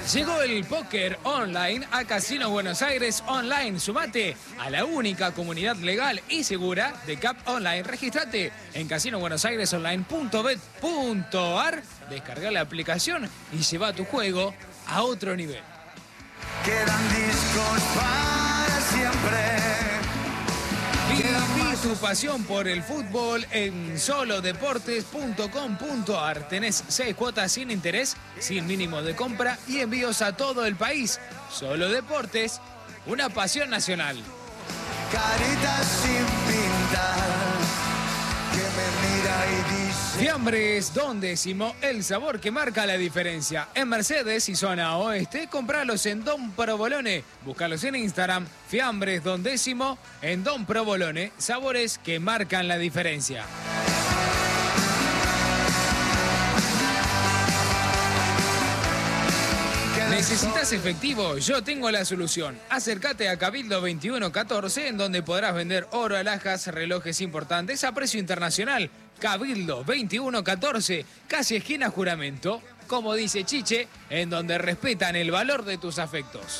Llegó el póker online a Casino Buenos Aires Online. Sumate a la única comunidad legal y segura de CAP Online. Regístrate en casinobuenosairesonline.bet.ar. Descarga la aplicación y lleva tu juego a otro nivel. Quedan discos para siempre. Viví tu pasión por el fútbol en solodeportes.com.ar. Tenés 6 cuotas sin interés, sin mínimo de compra y envíos a todo el país. Solo Deportes, una pasión nacional. Caritas sin pintar, que me mira y dice... Fiambres Don Décimo, el sabor que marca la diferencia. En Mercedes y zona oeste, compralos en Don Provolone. Búscalos en Instagram, Fiambres Don Décimo, en Don Provolone. Sabores que marcan la diferencia. ¿Necesitas efectivo? Yo tengo la solución. Acércate a Cabildo 2114, en donde podrás vender oro, alhajas, relojes importantes a precio internacional. Cabildo 2114, casi esquina Juramento. Como dice Chiche, en donde respetan el valor de tus afectos.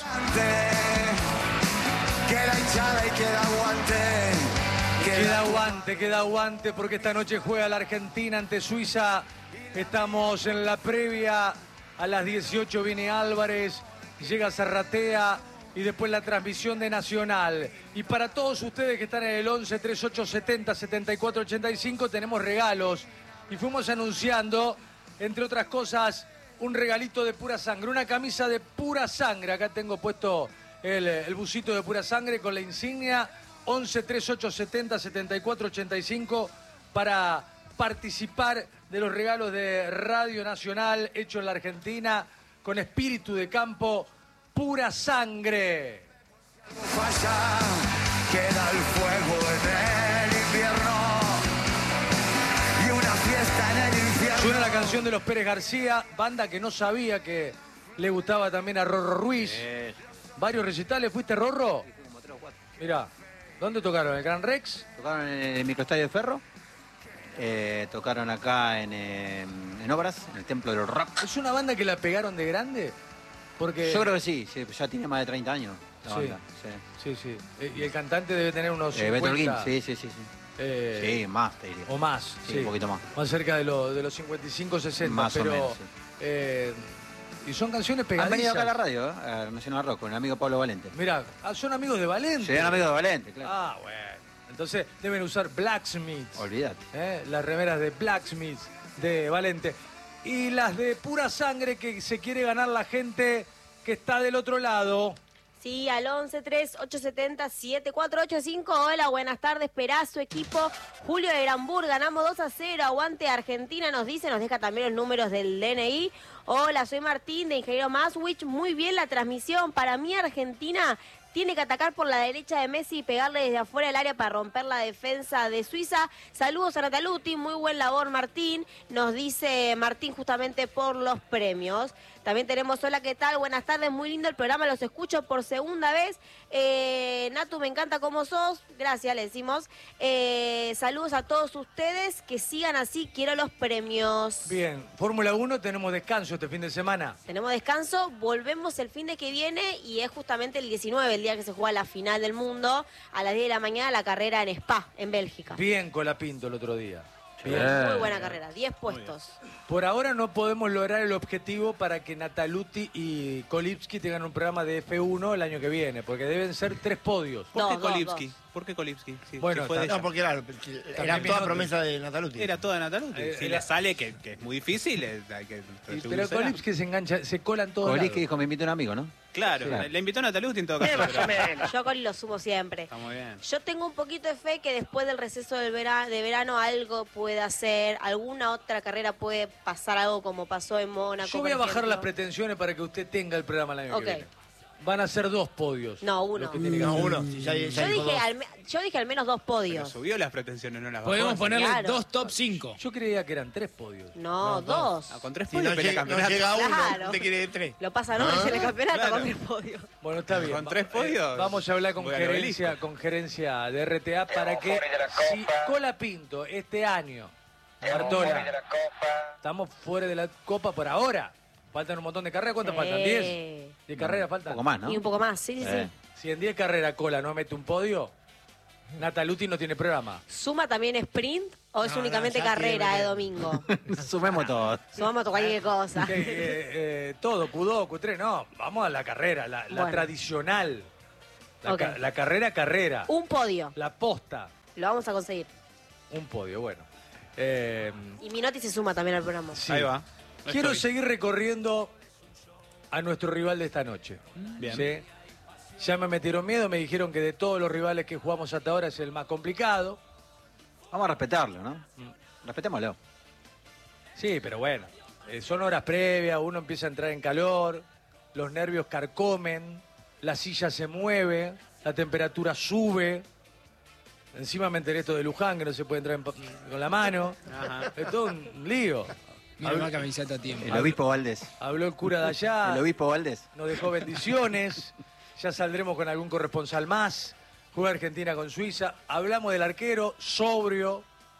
Queda hinchada y queda aguante. Queda aguante porque esta noche juega la Argentina ante Suiza. Estamos en la previa. A las 18 viene Álvarez, llega Zarratea y después la transmisión de Nacional. Y para todos ustedes que están en el 11 38 70 74 85 tenemos regalos. Y fuimos anunciando, entre otras cosas, un regalito de Pura Sangre, una camisa de Pura Sangre. Acá tengo puesto el busito de Pura Sangre con la insignia 11 38 70 74 85 para participar de los regalos de Radio Nacional hecho en la Argentina con espíritu de campo, Pura Sangre. Falla, queda el fuego en el invierno y una fiesta en el infierno. Suena la canción de los Pérez García, banda que no sabía que le gustaba también a Rorro Ruiz. Varios recitales, ¿fuiste Rorro? Sí, como 3 o 4. Mirá, ¿dónde tocaron? ¿En el Gran Rex? Tocaron en el microestadio de Ferro. Tocaron acá en Obras, en el Templo del Rock. ¿Es una banda que la pegaron de grande? Porque... Yo creo que sí, ya tiene más de 30 años la Sí. banda. Sí. Y el cantante debe tener unos 50... Beto Holguín, sí. Sí, más te diría. O más, Sí, un poquito más. Más cerca de los 55, 60. Más o pero, menos, sí. Y son canciones Han pegadizas. venido acá a la radio, a Nacional Rock, con el amigo Pablo Valente. Mirá, son amigos de Valente. Sí, son amigos de Valente, claro. Ah, bueno. Entonces deben usar Blacksmiths. Olvídate. Las remeras de Blacksmiths de Valente. Y las de Pura Sangre que se quiere ganar la gente que está del otro lado. Sí, al 11-3-870-7485. Hola, buenas tardes, Perazo, equipo. Julio de Granburg, ganamos 2-0. Aguante Argentina, nos dice, nos deja también los números del DNI. Hola, soy Martín de Ingeniero Maswich. Muy bien la transmisión. Para mí, Argentina tiene que atacar por la derecha de Messi y pegarle desde afuera del área para romper la defensa de Suiza. Saludos a Nataluti, muy buen labor, Martín. Nos dice Martín justamente por los premios. También tenemos, hola, ¿qué tal? Buenas tardes, muy lindo el programa, los escucho por segunda vez. Natu, me encanta cómo sos. Gracias, le decimos. Saludos a todos ustedes, que sigan así, quiero los premios. Bien, Fórmula 1 tenemos descanso este fin de semana. Tenemos descanso, volvemos el fin de que viene y es justamente el 19, el día que se juega la final del mundo, a las 10 de la mañana, la carrera en Spa, en Bélgica. Bien Colapinto el otro día. Bien. Muy buena carrera, 10 puestos. Por ahora no podemos lograr el objetivo para que Nataluti y Kolipski tengan un programa de F1 el año que viene, porque deben ser 3 podios. ¿Por qué Dos, Kolipski? dos. ¿Por qué Kolipski? Sí, Bueno, sí fue de está- ella. No, porque era También toda Menotti. promesa de Nataluti. Era toda Nataluti. Si era- le sale, que es muy difícil, hay que Pero retribuírsela. Kolipski se engancha, se colan todos Colís lados. que dijo, me invita un amigo, ¿no? Claro, Sí. le invitó a Nataluti en todo caso. pero Yo con lo sumo siempre. Está muy bien. Yo tengo un poquito de fe que después del receso de verano algo puede hacer, alguna otra carrera puede pasar algo como pasó en Mónaco. Yo voy a por bajar las ejemplo. pretensiones para que usted tenga el programa el año Ok. que viene. Van a ser 2 podios. No, uno. Lo que tiene que No, hacer. uno. Si ya Yo dijo dije, dos. yo dije al menos 2 Pero podios. subió las pretensiones, no las bajó. Podemos ponerle Claro. 2 top 5. Yo creía que eran 3 podios. No, 2. Ah, con 3 Si podios no, pelea llega, no campeonato. llega uno, Claro. te quiere 3. Lo pasa nombres en el campeonato Claro. con el podio. Bueno, está bien. Con 3 podios. Vamos a hablar con voy al gerencia de RTA para que si Colapinto este año, Bartola, estamos fuera de la Copa por ahora. Faltan un montón de carreras. ¿Cuántas Sí. faltan? ¿10? ¿10 carreras faltan? Un poco más, ¿no? Y un poco más, sí. Si en 10 carreras Cola no mete un podio, Nataluti no tiene programa. ¿Suma también sprint o es No, únicamente ya carrera tiene. de domingo? Sumemos todo. Sumamos cualquier cosa. Todo, Q2, Q3, no. Vamos a la carrera, la Bueno. tradicional. Ok. La carrera. Un podio. La posta. Lo vamos a conseguir. Un podio, bueno. Y Minotti se suma también al programa. Sí. Ahí va. Quiero Estoy. seguir recorriendo a nuestro rival de esta noche. Bien. ¿Sí? Ya me metieron miedo, me dijeron que de todos los rivales que jugamos hasta ahora es el más complicado. Vamos a respetarlo, ¿no? Respetémoslo. Sí, pero bueno, son horas previas, uno empieza a entrar en calor, los nervios carcomen, la silla se mueve, la temperatura sube. Encima me enteré esto de Luján, que no se puede entrar con la mano. Ajá. Es todo un lío. Mira, más camiseta a tiempo. El obispo Valdés. Habló el cura de allá. El obispo Valdés. Nos dejó bendiciones. Ya saldremos con algún corresponsal más. Juega Argentina con Suiza. Hablamos del arquero, sobrio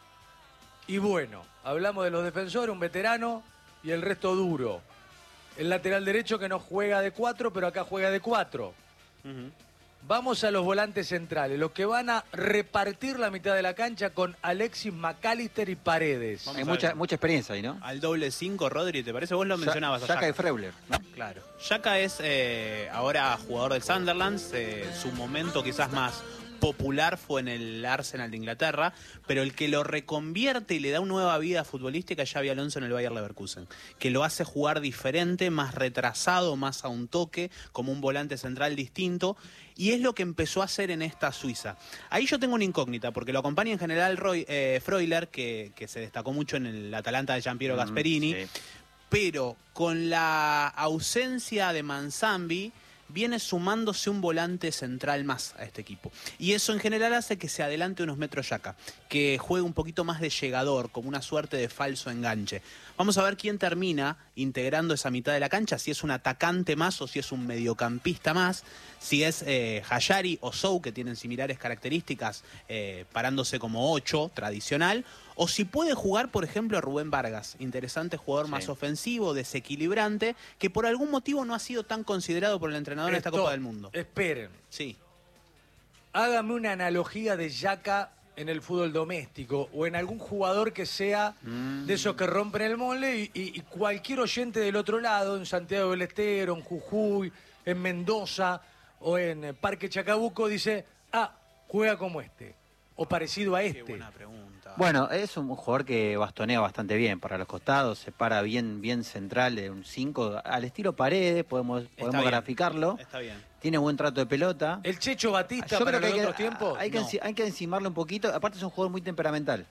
y bueno. Hablamos de los defensores, un veterano y el resto duro. El lateral derecho que no juega de 4, pero acá juega de 4. Ujú. Vamos a los volantes centrales, los que van a repartir la mitad de la cancha con Alexis McAllister y Paredes. Vamos Hay a mucha, ver. mucha experiencia ahí, ¿no? Al doble 5, Rodri, ¿te parece? Vos lo mencionabas a Yaka y Freuler, ¿no? Claro. Yaka es ahora jugador del Sunderland. Su momento quizás más popular fue en el Arsenal de Inglaterra, pero el que lo reconvierte y le da una nueva vida futbolística es Xabi Alonso en el Bayer Leverkusen, que lo hace jugar diferente, más retrasado, más a un toque, como un volante central distinto, y es lo que empezó a hacer en esta Suiza. Ahí yo tengo una incógnita, porque lo acompaña en general Freuler, que se destacó mucho en el Atalanta de Giampiero Gasperini, Sí. pero con la ausencia de Manzambi viene sumándose un volante central más a este equipo. Y eso en general hace que se adelante unos metros Yaka, que juegue un poquito más de llegador, como una suerte de falso enganche. Vamos a ver quién termina integrando esa mitad de la cancha, si es un atacante más o si es un mediocampista más, si es Hayari o Sou, que tienen similares características, parándose como 8 tradicional, o si puede jugar, por ejemplo, a Rubén Vargas, interesante jugador más ofensivo, desequilibrante, que por algún motivo no ha sido tan considerado por el entrenador en esta Copa del Mundo. Esperen. Sí. Hágame una analogía de Yaka en el fútbol doméstico o en algún jugador que sea de esos que rompen el molde y cualquier oyente del otro lado, en Santiago del Estero, en Jujuy, en Mendoza o en Parque Chacabuco, dice, juega como este o parecido a Qué este. buena pregunta. Bueno, es un jugador que bastonea bastante bien para los costados, se para bien central de un 5, al estilo Paredes, podemos bien. graficarlo. Está bien. Tiene buen trato de pelota. El Checho Batista Yo para creo los que otros tiempos. hay que encimarlo un poquito. Aparte es un jugador muy temperamental.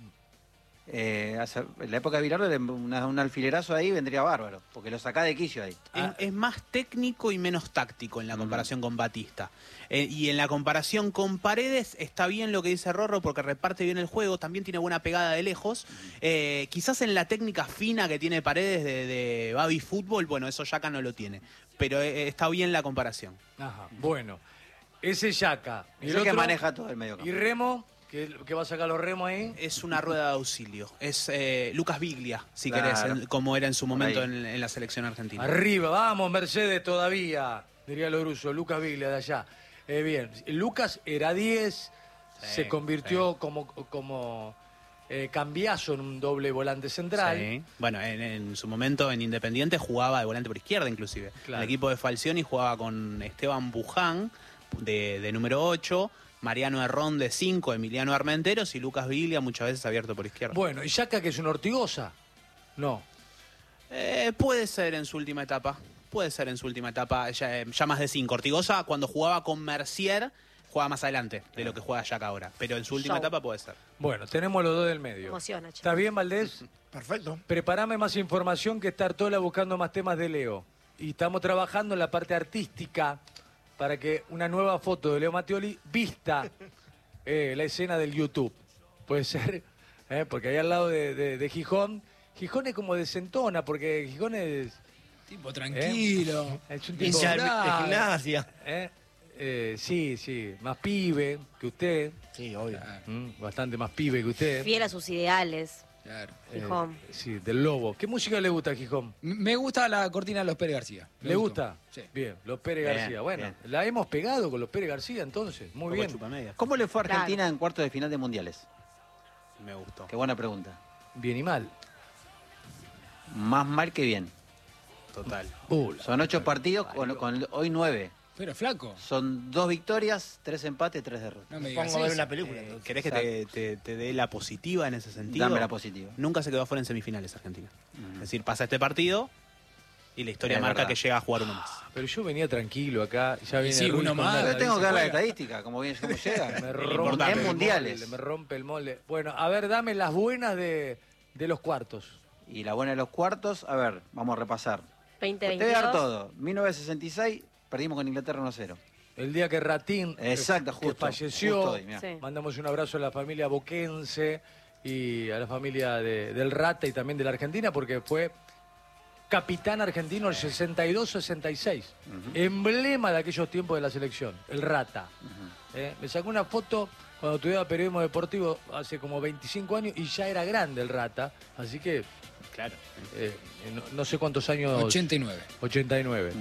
En la época de Bilardo, un alfilerazo ahí vendría bárbaro, porque lo saca de quicio ahí. Es más técnico y menos táctico en la comparación con Batista. Y en la comparación con Paredes está bien lo que dice Rorro porque reparte bien el juego, también tiene buena pegada de lejos. Quizás en la técnica fina que tiene Paredes de baby fútbol, bueno, eso Yaka no lo tiene. Pero está bien la comparación. Ajá, bueno. Ese Yaka. Y Es el que maneja todo el medio campo. Y Remo, que va a sacar los remos ahí. Es una rueda de auxilio. Es Lucas Biglia, si Claro. querés, como era en su momento Por ahí. en la selección argentina. Arriba, vamos, Mercedes todavía, diría Loruso, Lucas Viglia de allá. Bien, Lucas era 10, se convirtió como Cambiaso en un doble volante central. Sí. Bueno, en su momento en Independiente jugaba de volante por izquierda inclusive. Claro. El equipo de Falcioni jugaba con Esteban Buján de número 8, Mariano Herrón de 5, Emiliano Armenteros y Lucas Biglia muchas veces abierto por izquierda. Bueno, ¿y Yaka que es una Ortigosa? No. Puede ser en su última etapa. Puede ser en su última etapa, ya más de 5. Ortigosa cuando jugaba con Mercier jugaba más adelante de lo que juega Yaka ahora. Pero en su última Show. etapa puede ser. Bueno, tenemos los dos del medio. Emociona, che. ¿Está bien, Valdés? Perfecto. Prepárame más información que está Artola buscando más temas de Leo. Y estamos trabajando en la parte artística para que una nueva foto de Leo Mattioli vista la escena del YouTube. Puede ser, porque ahí al lado de Gijón, Gijón es como desentona, porque Gijón es Tipo tranquilo. un tipo... Hincha de Bravo. gimnasia. Sí, más pibe que usted. Sí, obvio. Bastante más pibe que usted. Fiel a sus ideales. Claro. Gijón. Sí, del Lobo. ¿Qué música le gusta a Gijón? Me gusta la cortina de los Pérez García. ¿Le gusta? Sí. Bien, los Pérez Bien, García. Bueno, bien. la hemos pegado con los Pérez García entonces. Muy bien. Chupamedias. ¿Cómo le fue a Argentina en cuartos de final de mundiales? Me gustó. Qué buena pregunta. Bien y mal. Más mal que bien. Total. Son 8 partidos, con hoy 9. Pero flaco. Son 2 victorias, 3 empates, 3 derrotas. No me digas Pongo a ver eso. una película. entonces. ¿Querés que te dé la positiva en ese sentido? Dame la positiva. Nunca se quedó afuera en semifinales Argentina. Es decir, pasa este partido y la historia Es marca verdad. que llega a jugar uno más. Pero yo venía tranquilo acá. Ya viene sí, Ruiz uno con más. la- Pero tengo que dar la juega. estadística, como bien cómo llega. Me rompe rompe en el mundiales. molde, me rompe el molde. Bueno, a ver, dame las buenas de los cuartos. Y la buena de los cuartos, a ver, vamos a repasar. Te voy a 2022. dar todo. 1966, perdimos con Inglaterra 1-0. El día que Ratín Exacto, que justo. falleció, Justo hoy, mirá. Sí. mandamos un abrazo a la familia boquense y a la familia del Rata y también de la Argentina, porque fue capitán argentino el 62-66. Emblema de aquellos tiempos de la selección, el Rata. Me sacó una foto cuando estudiaba periodismo deportivo hace como 25 años y ya era grande el Rata, así que Claro. no sé cuántos años... 89. 89.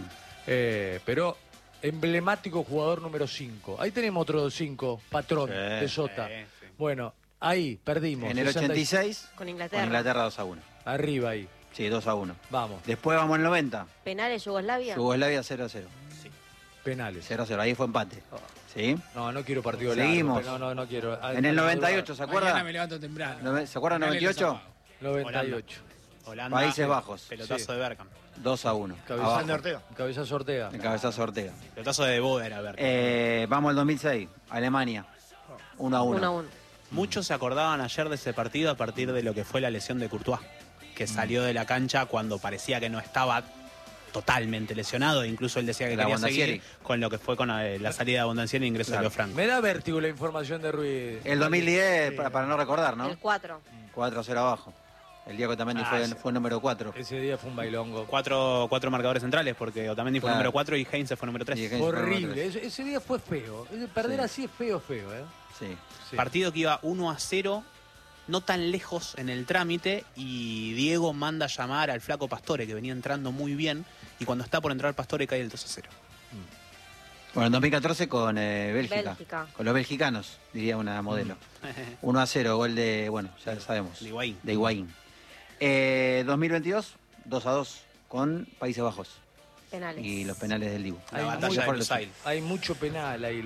Pero emblemático jugador número 5. Ahí tenemos otro 5, patrón Sí. de Sota. Sí, sí. Bueno, ahí perdimos. En el 60 86, Con con Inglaterra. Inglaterra 2-1. Arriba ahí. Sí, 2-1. Vamos, Después vamos al 90. Penales Yugoslavia. Yugoslavia 0-0. penales. 0-0, ahí fue empate. ¿Sí? No quiero partido Seguimos. largo. No quiero. En el 98, ¿se Mañana acuerda? me levanto temprano. ¿Se acuerdan Dale los 98? zapatos. 98. Holanda, Países Bajos. Pelotazo Sí. de Bergkamp. 2-1. Cabezazo Abajo. de Ortega. Cabezazo Ortega. En cabezazo Ortega. Pelotazo de Boda era Bergkamp. Vamos al 2006. Alemania. 1-1. 1-1. Muchos se acordaban ayer de ese partido a partir de lo que fue la lesión de Courtois, que salió de la cancha cuando parecía que no estaba totalmente lesionado, incluso él decía que La quería Bondancieri. seguir con lo que fue con la salida de Abundancieri e ingreso de Leo Franco. Me da vértigo la información de Ruiz. El 2010, para no recordar, ¿no? El 4. 4-0 abajo. El Diego también fue número 4. Ese día fue un bailongo. Cuatro marcadores centrales, porque Otamendi fue Claro. número 4 y Heinze fue número 3. Y Heinze fue número Horrible. tres. Ese día fue feo. Perder Sí. así es feo, ¿eh? Sí. Sí. Partido que iba 1-0, no tan lejos en el trámite, y Diego manda a llamar al flaco Pastore, que venía entrando muy bien, y cuando está por entrar Pastore cae el 2-0. Bueno, en 2014 con Bélgica. Bélgica. Con los belgicanos, diría una modelo. 1-0, gol de, bueno, ya sabemos. De Higuaín. De Higuaín. 2022, 2-2 con Países Bajos. Penales. Y los penales del Dibu. La batalla de Lusail. Hay mucho penal ahí.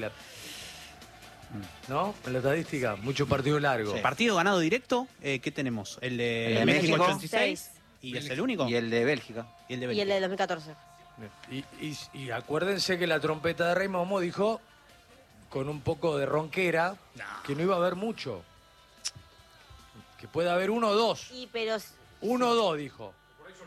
¿No? En la estadística, mucho partido largo. Sí. Partido ganado directo, ¿qué tenemos? El de, El de México México. 86. ¿Y es el único? Y el de Bélgica. Y el de Y el Bélgica. de 2014. Y acuérdense que la trompeta de Rey Momo dijo, con un poco de ronquera, que no iba a haber mucho. Que puede haber 1 o 2. Y pero 1 o 2, dijo.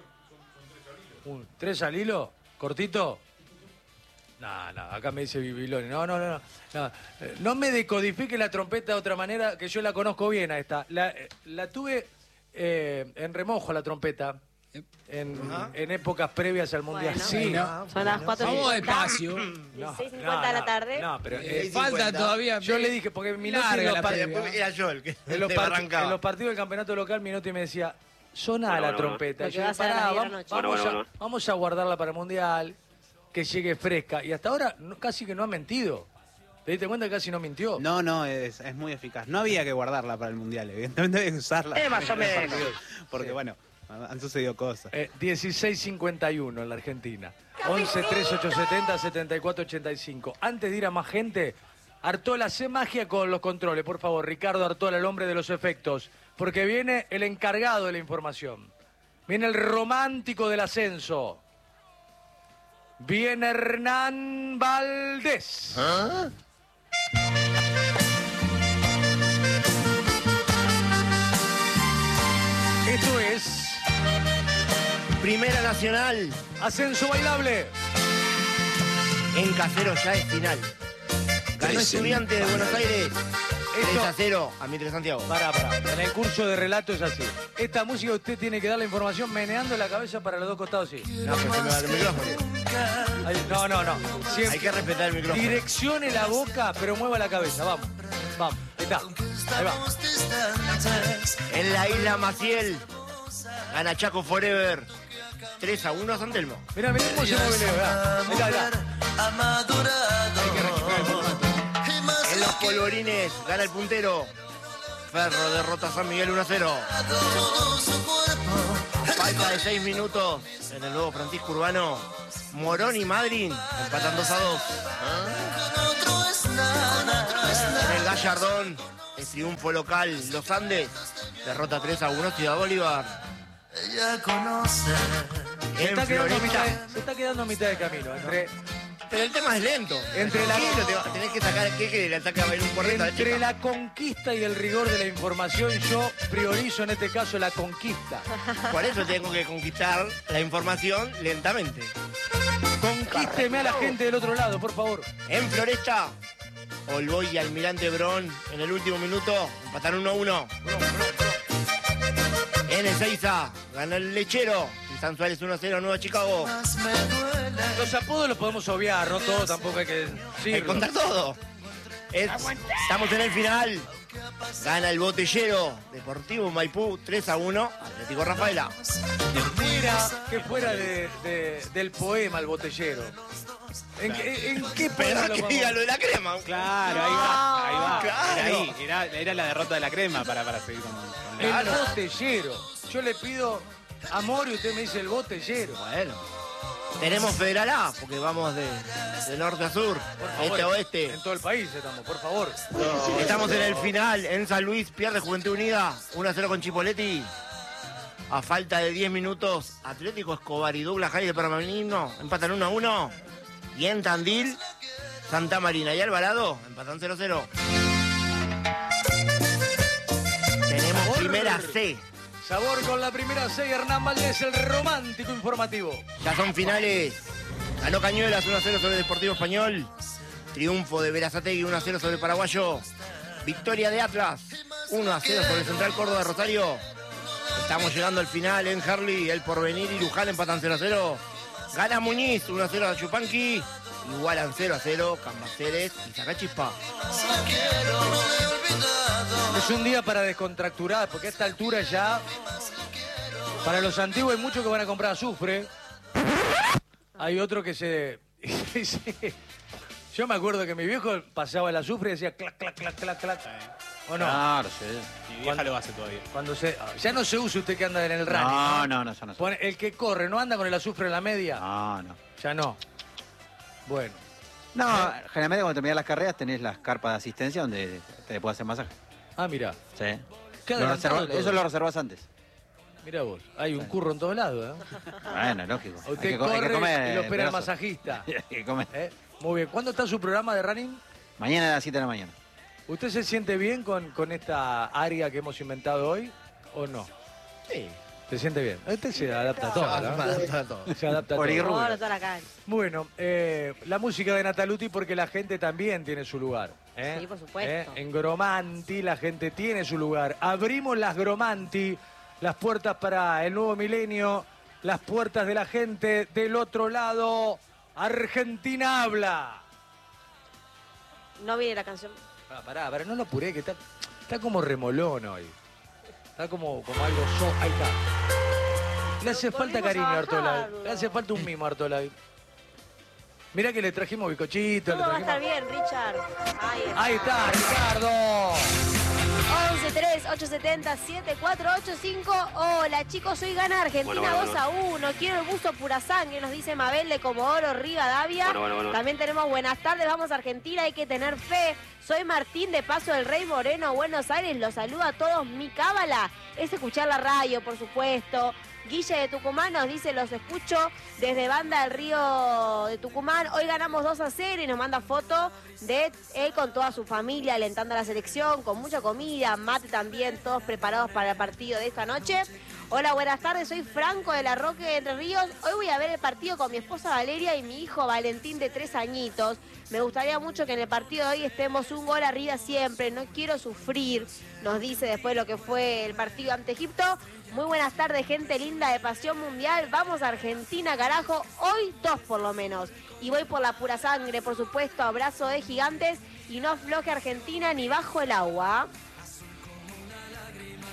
¿3 al hilo? ¿Cortito? No, acá me dice Bibiloni. No. No me decodifique la trompeta de otra manera, que yo la conozco bien a esta. La tuve en remojo la trompeta. En épocas previas al Mundial. Bueno, sí, son las 4:50. Vamos despacio. 16:50 de la tarde. No, pero Falta todavía. yo le dije, porque Minotti Larga en los la par- previa. Después era yo el que en los, te part- arrancaba. en los partidos del campeonato local, Minotti me decía, soná la trompeta. Lo Y que yo vas a dije, ver a las pará, 10 de la noche. vamos a guardarla para el Mundial, que llegue fresca. Y hasta ahora casi que no ha mentido. ¿Te diste cuenta que casi no mintió? No, es muy eficaz. No había que guardarla para el Mundial, evidentemente había que usarla. más o menos. Porque bueno, han sucedido cosas. 16:51 en la Argentina. 11-3870-7485. Antes de ir a más gente, Artola, hace magia con los controles, por favor. Ricardo Artola, el hombre de los efectos. Porque viene el encargado de la información. Viene el romántico del ascenso. Viene Hernán Valdés. Esto es Primera Nacional, Ascenso Bailable. en Casero ya es final. Ganó Estudiantes de Buenos Aires 3-0 a Mitre Santiago. Pará. En el curso de relato es así. Esta música usted tiene que dar la información meneando la cabeza para los dos costados, sí. No, pero se me va el micrófono. No. Siempre. Hay que respetar el micrófono. Direccione la boca, pero mueva la cabeza. Vamos. Ahí está. Ahí va. En la isla Maciel, gana Chaco Forever. 3-1 a San Telmo. Mirá cómo se mueve Leo, mirá. En los polvorines, gana el puntero. Ferro derrota a San Miguel 1-0. Falta de 6 minutos en el nuevo Francisco Urbano. Morón y Madryn empatan 2-2. En el Gallardón, el triunfo local, Los Andes, derrota 3-1 Ciudad Bolívar. Se está quedando a mitad de camino. Pero el tema es lento. Tenés que sacar que el ataque va a ir un correcto. Entre la conquista y el rigor de la información, yo priorizo en este caso la conquista. Por eso tengo que conquistar la información lentamente. Conquísteme a la gente del otro lado, por favor. En Floresta, Olboy y Almirante Brón en el último minuto empataron 1-1. En Ezeiza, gana el Lechero. Y San Suárez 1-0 Nueva Chicago. Los apodos los podemos obviar, no todo, tampoco hay que Hay que contar todo. Estamos en el final. Gana el Botellero. Deportivo Maipú 3-1. Atlético Rafaela. Mira que fuera del poema El Botellero. ¿En qué poema Pero lo que vamos? diga lo de la crema. Claro, ahí va. Claro. Era la derrota de la crema para seguir con El Botellero. Yo le pido amor y usted me dice El Botellero. Bueno. Tenemos Federal A, porque vamos de norte a sur, este a oeste. En todo el país estamos, por favor. Estamos en el final. En San Luis pierde Juventud Unida 1-0 con Chipoletti. A falta de 10 minutos, Atlético Escobar y Douglas High de Permanino empatan 1-1. Y en Tandil, Santa Marina y Alvarado empatan 0-0. Tenemos Sabor. primera C. Sabor con la primera C, Hernán Valdés, el romántico informativo. Ya son finales. Ganó Cañuelas 1-0 sobre Deportivo Español. Triunfo de Berazategui 1-0 sobre Paraguayo. Victoria de Atlas 1-0 sobre Central Córdoba de Rosario. Estamos llegando al final en Harley. El Porvenir y Luján empatan 0-0. Gana Muñiz 1-0 a Chupanqui. Igualan 0-0 Cambaceres y Sacachispa. Es un día para descontracturar, porque a esta altura ya, para los antiguos hay muchos que van a comprar azufre. Hay otro que se... Yo me acuerdo que mi viejo pasaba el azufre y decía clac, clac, clac, clac, clac. ¿O no? Claro, sí. Mi vieja lo hace todavía. Cuando ya no se usa usted que anda en el running. No, ya no sé. El que corre, ¿no anda con el azufre en la media? No. Ya no. Bueno. No, generalmente cuando terminas las carreras tenés las carpas de asistencia donde te puedes hacer masaje. Ah, mira. Sí. Qué adelantado todo. Eso lo reservas antes. Mira vos, hay un curro en todos lados, ¿eh? Bueno, lógico. Usted hay que corre comer, y lo espera el pedazo. masajista. Hay que comer. Muy bien. ¿Cuándo está su programa de running? Mañana a las 7 de la mañana. ¿Usted se siente bien con esta área que hemos inventado hoy o no? Sí. ¿Se siente bien? Usted se adapta a todo, ¿no? Se adapta a Por ir todo. rubro. Ahora toda la calle. Bueno, la música de Nataluti porque la gente también tiene su lugar. ¿eh? Sí, por supuesto. En Gromanti la gente tiene su lugar. Abrimos las Gromanti, las puertas para el nuevo milenio, las puertas de la gente del otro lado. Argentina habla. No viene la canción. Pará, no lo apuré, que está como remolón hoy. Está como algo ahí está. Le hace falta Volvimos cariño a a Artola. bajarlo. Le hace falta un mimo a Artola. Mirá que le trajimos bizcochito. Todo va a estar bien, Richard. Ahí está, Ricardo. 11-3-870-7485. Hola chicos, hoy gana Argentina 2-1. Quiero el buzo pura sangre, nos dice Mabel de Comodoro Rivadavia. También tenemos buenas tardes, vamos a Argentina, hay que tener fe. Soy Martín de Paso del Rey Moreno, Buenos Aires. Los saluda a todos. Mi cábala es escuchar la radio, por supuesto. Guille de Tucumán nos dice, los escucho desde Banda del Río de Tucumán. Hoy ganamos 2-0 y nos manda foto de él con toda su familia alentando a la selección, con mucha comida, mate también, todos preparados para el partido de esta noche. Hola, buenas tardes, soy Franco de la Roque de Entre Ríos. Hoy voy a ver el partido con mi esposa Valeria y mi hijo Valentín de 3 añitos. Me gustaría mucho que en el partido de hoy estemos un gol arriba siempre. No quiero sufrir, nos dice después lo que fue el partido ante Egipto. Muy buenas tardes, gente linda de Pasión Mundial. Vamos a Argentina, carajo. Hoy 2 por lo menos. Y voy por la pura sangre, por supuesto. Abrazo de gigantes y no afloje Argentina ni bajo el agua.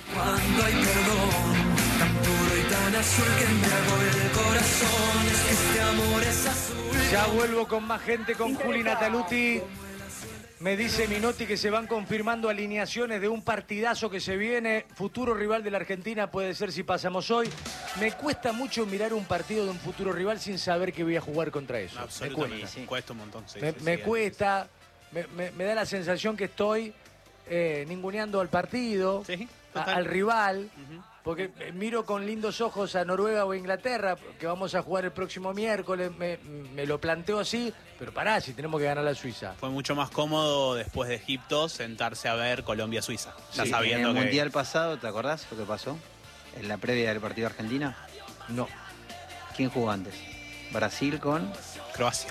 Cuando hay perdón, tan puro y tan azul que embriagó el corazón, es que este amor es azul. Ya vuelvo con más gente, con Juli Nataluti. Me dice Minotti que se van confirmando alineaciones de un partidazo que se viene. Futuro rival de la Argentina puede ser si pasamos hoy. Me cuesta mucho mirar un partido de un futuro rival sin saber que voy a jugar contra eso. Absolutamente. Cuesta un montón. Sí, me cuesta, me da la sensación que estoy ninguneando al partido, al rival. Porque miro con lindos ojos a Noruega o a Inglaterra, que vamos a jugar el próximo miércoles, me lo planteo así, pero pará, si tenemos que ganar a Suiza. Fue mucho más cómodo después de Egipto sentarse a ver Colombia-Suiza. Ya sabiendo en el que... Mundial pasado, ¿te acordás lo que pasó? En la previa del partido de Argentina. No. ¿Quién jugó antes? Brasil con Croacia.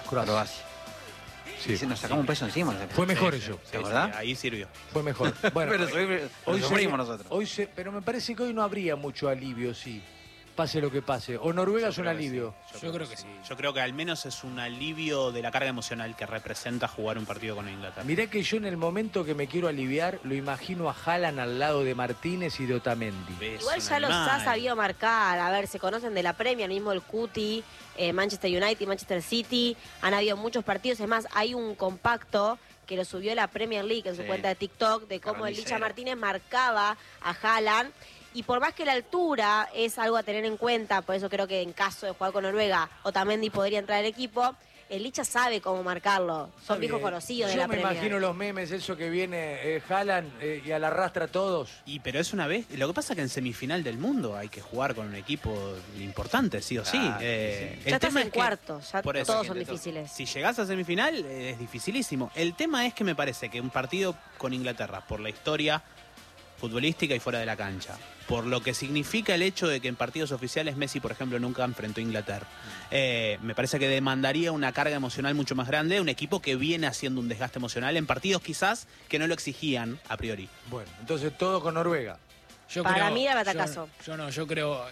Sí. Nos sacamos un peso encima. Fue mejor eso. ¿Te acordás? Sí, ahí sirvió. Fue mejor. Bueno, hoy sufrimos nosotros. Pero me parece que hoy no habría mucho alivio, sí. Pase lo que pase. O Noruega es un alivio. Yo creo que sí. Yo creo que al menos es un alivio de la carga emocional que representa jugar un partido con Inglaterra. Mirá que yo en el momento que me quiero aliviar, lo imagino a Haaland al lado de Martínez y de Otamendi. Igual ya los ha sabido marcar. A ver, se conocen de la Premier, mismo el Cuti, Manchester United, Manchester City. Han habido muchos partidos. Es más, hay un compacto que lo subió la Premier League en su cuenta de TikTok, de cómo el Licha Martínez marcaba a Haaland. Y por más que la altura es algo a tener en cuenta, por eso creo que en caso de jugar con Noruega, Otamendi podría entrar al equipo, el Licha sabe cómo marcarlo. Son viejos conocidos de la Premier. Yo me imagino los memes, eso que viene Haaland y a la arrastra a todos. Pero es una vez. Lo que pasa es que en semifinal del mundo hay que jugar con un equipo importante, sí o sí. Ya estás en cuartos, ya todos son difíciles. Si llegás a semifinal es dificilísimo. El tema es que me parece que un partido con Inglaterra, por la historia futbolística y fuera de la cancha, por lo que significa el hecho de que en partidos oficiales Messi, por ejemplo, nunca enfrentó a Inglaterra. Me parece que demandaría una carga emocional mucho más grande, un equipo que viene haciendo un desgaste emocional en partidos quizás que no lo exigían a priori. Bueno, entonces todo con Noruega. Para mí era batacazo. Yo creo,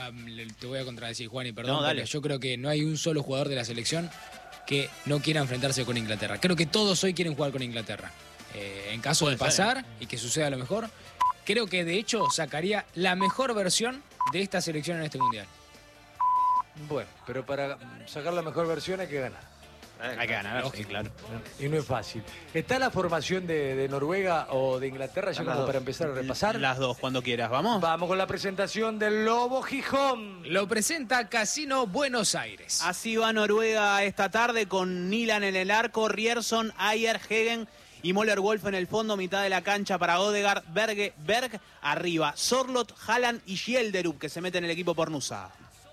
te voy a contradecir, Juan, y perdón, dale. yo creo que no hay un solo jugador de la selección que no quiera enfrentarse con Inglaterra. Creo que todos hoy quieren jugar con Inglaterra. En caso de pasar y que suceda lo mejor, creo que de hecho sacaría la mejor versión de esta selección en este mundial. Bueno, pero para sacar la mejor versión hay que ganar. Hay que ganar, claro. Y no es fácil. ¿Está la formación de Noruega o de Inglaterra ya como para empezar a repasar? Las dos, cuando quieras, ¿vamos? Vamos con la presentación del Lobo Gijón. Lo presenta Casino Buenos Aires. Así va Noruega esta tarde con Nilan en el arco, Rierson, Ayer, Hegen y Möller Wolf en el fondo, mitad de la cancha para Odegaard, Berg arriba, Sorloth, Haaland y Schjelderup que se mete en el equipo por Nusa.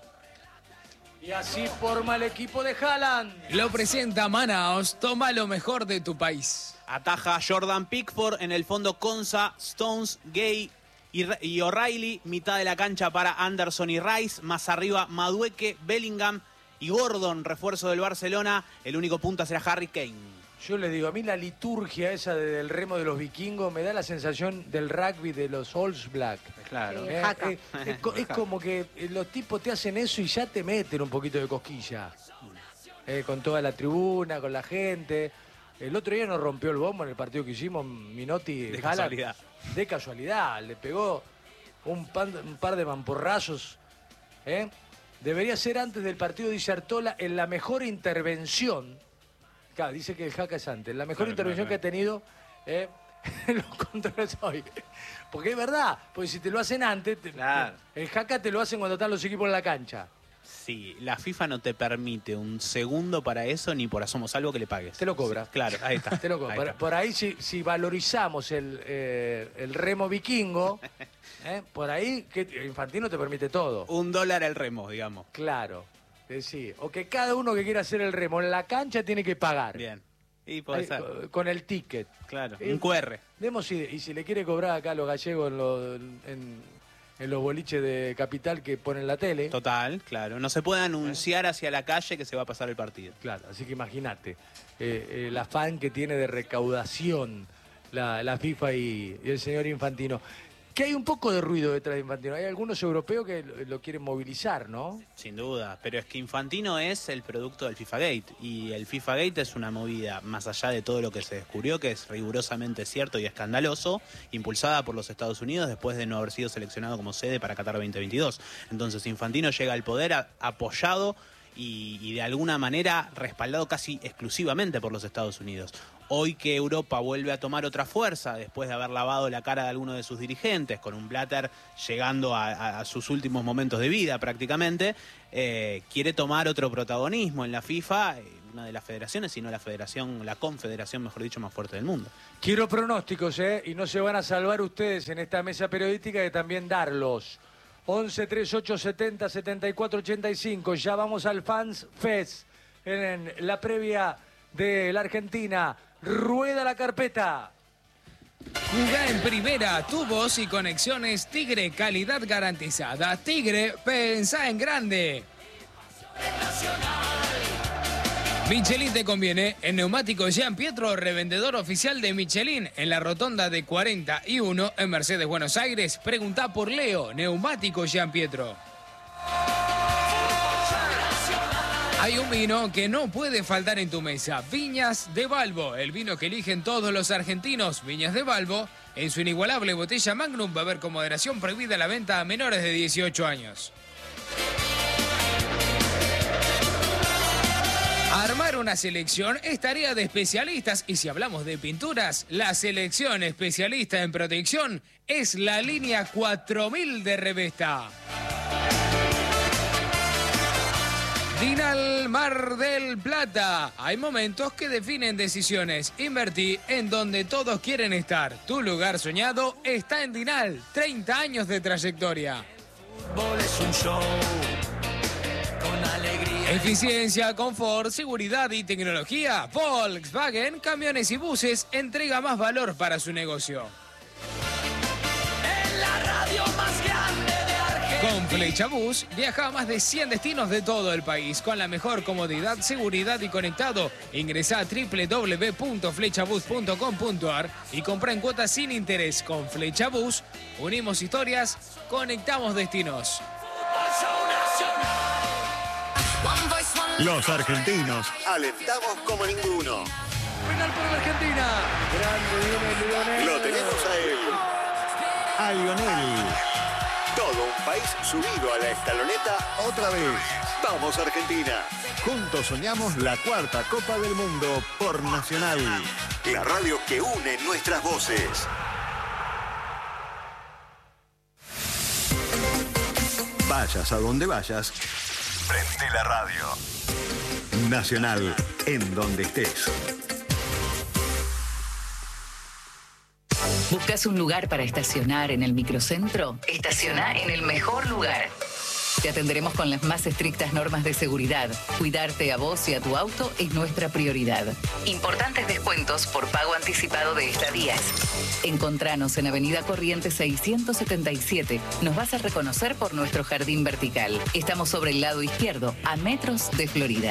Y así forma el equipo de Haaland. Lo presenta Manaos, toma lo mejor de tu país. Ataja Jordan Pickford, en el fondo Konsa, Stones, Gay y O'Reilly, mitad de la cancha para Anderson y Rice, más arriba Madueke, Bellingham y Gordon, refuerzo del Barcelona, el único punta será Harry Kane. Yo le digo, a mí la liturgia esa del remo de los vikingos me da la sensación del rugby de los All Black. Claro. Es como que los tipos te hacen eso y ya te meten un poquito de cosquilla. Con toda la tribuna, con la gente. El otro día nos rompió el bombo en el partido que hicimos, Minotti. De casualidad. De casualidad. Le pegó un par de mamporrazos. Debería ser antes del partido, dice Artola, en la mejor intervención. Claro, dice que el Jaca es antes. La mejor intervención que ha tenido en los controles hoy. Porque es verdad, porque si te lo hacen antes, el Jaca te lo hacen cuando están los equipos en la cancha. Sí, la FIFA no te permite un segundo para eso ni por asomo, salvo que le pagues. Te lo cobra. Sí, claro, ahí está. Te lo cobra. Por ahí, si valorizamos el remo vikingo, por ahí que Infantino te permite todo. $1 el remo, digamos. Claro. Sí, o que cada uno que quiera hacer el remo en la cancha tiene que pagar. Bien. Y puede ser. Con el ticket. Claro, un QR. Y si le quiere cobrar acá a los gallegos en los boliches de Capital que ponen la tele. Total, claro. No se puede anunciar hacia la calle que se va a pasar el partido. Claro, así que imagínate el afán que tiene de recaudación la FIFA y el señor Infantino. que hay un poco de ruido detrás de Infantino. Hay algunos europeos que lo quieren movilizar, ¿no? Sin duda, pero es que Infantino es el producto del FIFA Gate y el FIFA Gate es una movida, más allá de todo lo que se descubrió, que es rigurosamente cierto y escandaloso, impulsada por los Estados Unidos después de no haber sido seleccionado como sede para Qatar 2022. Entonces Infantino llega al poder apoyado y de alguna manera respaldado casi exclusivamente por los Estados Unidos. Hoy que Europa vuelve a tomar otra fuerza, después de haber lavado la cara de alguno de sus dirigentes, con un Blatter llegando a sus últimos momentos de vida prácticamente, quiere tomar otro protagonismo en la FIFA, una de las federaciones, sino la confederación, mejor dicho, más fuerte del mundo. Quiero pronósticos, y no se van a salvar ustedes en esta mesa periodística de también darlos. 11 38 70 74 85. Ya vamos al Fans Fest en la previa de la Argentina. Rueda la carpeta. Jugá en primera, tu voz y conexiones Tigre, calidad garantizada. Tigre, pensá en grande. Michelin te conviene. En Neumáticos Jean Pietro, revendedor oficial de Michelin, en la rotonda de 41 en Mercedes, Buenos Aires. Preguntá por Leo, Neumáticos Jean Pietro. Hay un vino que no puede faltar en tu mesa. Viñas de Balbo, el vino que eligen todos los argentinos. Viñas de Balbo, en su inigualable botella Magnum, beber con moderación, prohibida la venta a menores de 18 años. Armar una selección es tarea de especialistas y si hablamos de pinturas, la selección especialista en protección es la línea 4000 de Revesta. Dinal Mar del Plata. Hay momentos que definen decisiones. Invertí en donde todos quieren estar. Tu lugar soñado está en Dinal. 30 años de trayectoria. Fútbol es un show con alegría. Eficiencia, confort, seguridad y tecnología. Volkswagen, camiones y buses, entrega más valor para su negocio. En la radio más grande de Argentina. Con Flecha Bus, viaja a más de 100 destinos de todo el país con la mejor comodidad, seguridad y conectado. Ingresá a www.flechabus.com.ar y compra en cuotas sin interés. Con Flecha Bus, unimos historias, conectamos destinos. Los argentinos alentamos como ninguno. Penal por la Argentina. Grande viene Lionel. Lo tenemos a él. A Lionel. Todo un país subido a la escaloneta otra vez. Vamos Argentina. Juntos soñamos la 4ª Copa del Mundo por Nacional. La radio que une nuestras voces. Vayas a donde vayas, prende la radio. Nacional, en donde estés. ¿Buscas un lugar para estacionar en el microcentro? Estaciona en el mejor lugar. Te atenderemos con las más estrictas normas de seguridad. Cuidarte a vos y a tu auto es nuestra prioridad. Importantes descuentos por pago anticipado de estadías. Encontranos en Avenida Corrientes 677. Nos vas a reconocer por nuestro jardín vertical. Estamos sobre el lado izquierdo, a metros de Florida.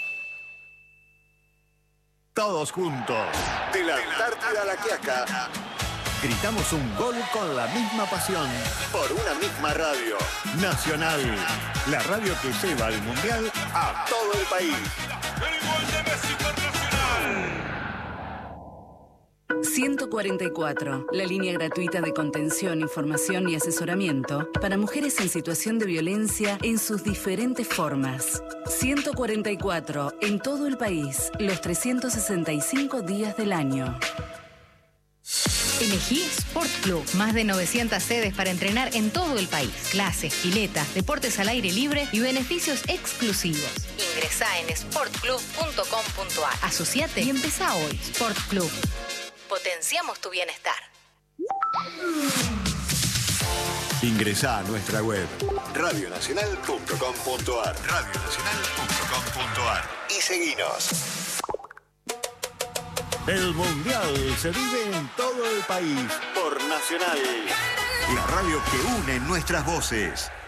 Todos juntos, de la Antártida a la Quiaca, gritamos un gol con la misma pasión, por una misma radio. Nacional, la radio que lleva el Mundial a todo el país. El gol de Messi por Nacional. 144, la línea gratuita de contención, información y asesoramiento para mujeres en situación de violencia en sus diferentes formas. 144, en todo el país, los 365 días del año. Elegí Sport Club. Más de 900 sedes para entrenar en todo el país. Clases, piletas, deportes al aire libre y beneficios exclusivos. Ingresá en sportclub.com.ar. Asociate y empezá hoy. Sport Club. Potenciamos tu bienestar. Ingresá a nuestra web radionacional.com.ar y seguinos. El Mundial se vive en todo el país por Nacional, la radio que une nuestras voces.